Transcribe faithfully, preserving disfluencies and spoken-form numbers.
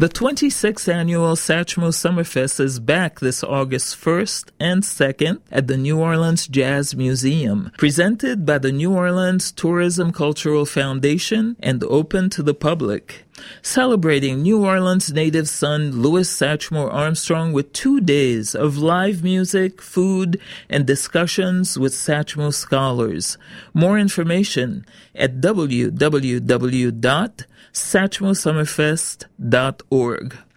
The twenty-sixth Annual Satchmo Summerfest is back this August first and second at the New Orleans Jazz Museum, presented by the New Orleans Tourism Cultural Foundation and open to the public. Celebrating New Orleans native son Louis Satchmo Armstrong with two days of live music, food, and discussions with Satchmo scholars. More information at w w w dot satchmo summerfest dot org.